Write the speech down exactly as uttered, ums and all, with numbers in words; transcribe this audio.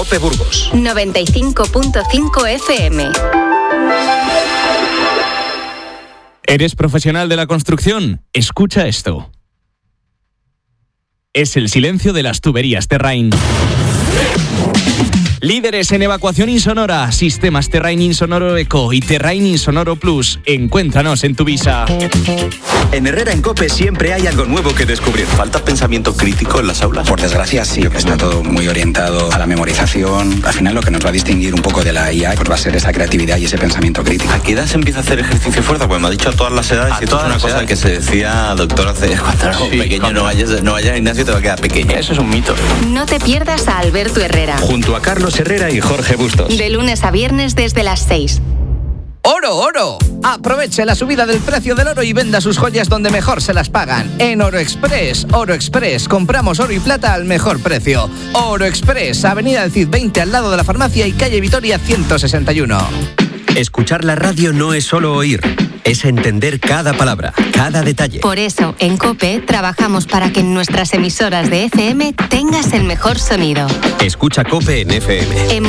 COPE Burgos. noventa y cinco punto cinco F M. ¿Eres profesional de la construcción? Escucha esto. Es el silencio de las tuberías Terrain. Líderes en evacuación insonora, sistemas Terrain Insonoro Eco y Terrain Insonoro Plus. Encuéntranos en Tuvisa. En Herrera en COPE siempre hay algo nuevo que descubrir. ¿Falta pensamiento crítico en las aulas? Por desgracia sí, está todo muy orientado a la memorización. Al final lo que nos va a distinguir un poco de la I A pues va a ser esa creatividad y ese pensamiento crítico. ¿A qué edad se empieza a hacer ejercicio fuerza? Pues me ha dicho a todas las edades. A y esto es una cosa edades. que se decía, doctor, hace cuando eras Sí, pequeño, cuando- no vayas, no vayas al gimnasio, te va a quedar pequeño. Eso es un mito. No te pierdas a Alberto Herrera. Junto a Carlos Herrera y Jorge Bustos. De lunes a viernes desde las seis. ¡Oro, oro! Aproveche la subida del precio del oro y venda sus joyas donde mejor se las pagan. En Oro Express. Oro Express. Compramos oro y plata al mejor precio. Oro Express. Avenida del Cid veinte al lado de la farmacia y calle Vitoria ciento sesenta y uno. Escuchar la radio no es solo oír, es entender cada palabra, cada detalle. Por eso, en COPE trabajamos para que en nuestras emisoras de F M tengas el mejor sonido. Escucha COPE en F M. En